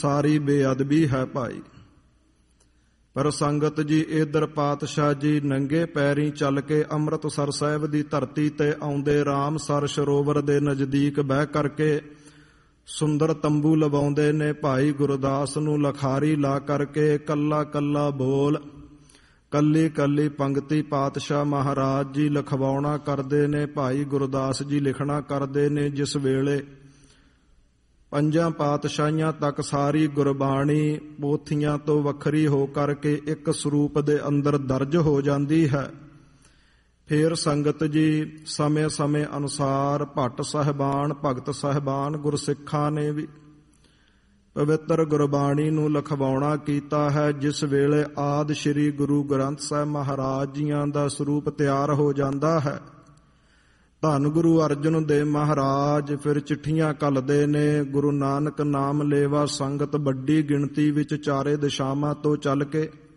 ਸਾਰੀ ਬੇਅਦਬੀ ਹੈ ਭਾਈ। ਪਰ ਸੰਗਤ ਜੀ ਇਧਰ ਪਾਤਸ਼ਾਹ ਜੀ ਨੰਗੇ ਪੈਰੀਂ ਚੱਲ ਕੇ ਅੰਮ੍ਰਿਤਸਰ ਸਾਹਿਬ ਦੀ ਧਰਤੀ ਤੇ ਆਉਂਦੇ ਰਾਮਸਰ ਸਰੋਵਰ ਦੇ ਨਜ਼ਦੀਕ ਬਹਿ ਕਰਕੇ ਸੁੰਦਰ ਤੰਬੂ ਲਵਾਉਂਦੇ ਨੇ। ਭਾਈ ਗੁਰਦਾਸ ਨੂੰ ਲਖਾਰੀ ਲਾ ਕਰਕੇ ਕੱਲਾ ਕੱਲਾ ਬੋਲ, ਕੱਲੀ ਕੱਲੀ ਪੰਗਤੀ ਪਾਤਸ਼ਾਹ ਮਹਾਰਾਜ ਜੀ ਲਿਖਵਾਉਣਾ ਕਰਦੇ ਨੇ। ਭਾਈ ਗੁਰਦਾਸ ਜੀ ਲਿਖਣਾ ਕਰਦੇ ਨੇ। ਜਿਸ ਵੇਲੇ ਪੰਜਾਂ ਪਾਤਸ਼ਾਹੀਆਂ ਤੱਕ ਸਾਰੀ ਗੁਰਬਾਣੀ ਪੋਥੀਆਂ ਤੋਂ ਵੱਖਰੀ ਹੋ ਕਰਕੇ ਇੱਕ ਸਰੂਪ ਦੇ ਅੰਦਰ ਦਰਜ ਹੋ ਜਾਂਦੀ ਹੈ, ਫਿਰ ਸੰਗਤ ਜੀ ਸਮੇਂ ਸਮੇਂ ਅਨੁਸਾਰ ਭੱਟ ਸਾਹਿਬਾਨ, ਭਗਤ ਸਾਹਿਬਾਨ, ਗੁਰਸਿੱਖਾਂ ਨੇ ਵੀ ਪਵਿੱਤਰ ਗੁਰਬਾਣੀ ਨੂੰ ਲਿਖਵਾਉਣਾ ਕੀਤਾ ਹੈ। ਜਿਸ ਵੇਲੇ ਆਦਿ ਸ੍ਰੀ ਗੁਰੂ ਗ੍ਰੰਥ ਸਾਹਿਬ ਮਹਾਰਾਜ ਜੀਆਂ ਦਾ ਸਰੂਪ ਤਿਆਰ ਹੋ ਜਾਂਦਾ ਹੈ, ਧੰਨ ਗੁਰੂ ਅਰਜਨ ਦੇਵ ਮਹਾਰਾਜ ਫਿਰ ਚਿੱਠੀਆਂ ਘੱਲਦੇ ਨੇ। ਗੁਰੂ ਨਾਨਕ ਨਾਮ ਲੇਵਾ ਸੰਗਤ ਵੱਡੀ ਗਿਣਤੀ ਵਿੱਚ ਚਾਰੇ ਦਿਸ਼ਾਵਾਂ ਤੋਂ ਚੱਲ ਕੇ